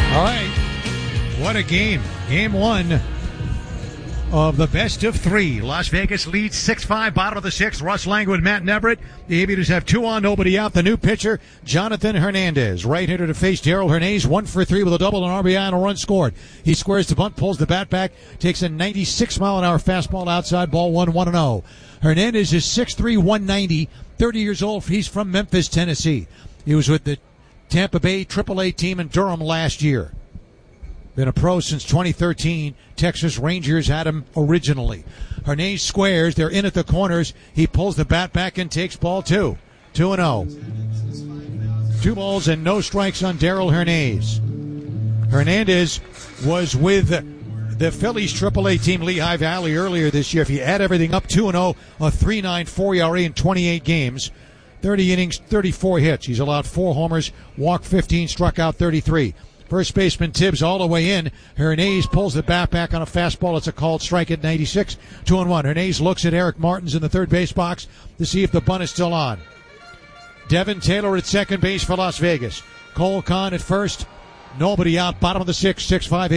All right. What a game. Game one of the best of three. Las Vegas leads 6-5, bottom of the sixth. Russ Langwood, Matt Neverett. The Aviators have 2 on, nobody out. The new pitcher, Jonathan Hernandez. Right-hander to face Darrell Hernandez. 1 for 3 with a double, an RBI, and a run scored. He squares the bunt, pulls the bat back, takes a 96-mile-an-hour fastball outside, ball 1-0. Hernandez is 6'3", 190, 30 years old. He's from Memphis, Tennessee. He was with the Tampa Bay AAA team in Durham last year. Been a pro since 2013. Texas Rangers had him originally. Hernandez squares. They're in at the corners. He pulls the bat back and takes ball 2. 2-0. 2 balls and no strikes on Darrell Hernandez. Hernandez was with the Phillies AAA team Lehigh Valley earlier this year. If you add everything up, 2-0, a 3.94 ERA in 28 games. 30 innings, 34 hits. He's allowed 4 homers, walked 15, struck out 33. First baseman Tibbs all the way in. Hernandez pulls the bat back on a fastball. It's a called strike at 96. 2-1. Hernandez looks at Eric Martins in the third base box to see if the bunt is still on. Devin Taylor at second base for Las Vegas. Cole Kahn at first. Nobody out. Bottom of the sixth. 6-5.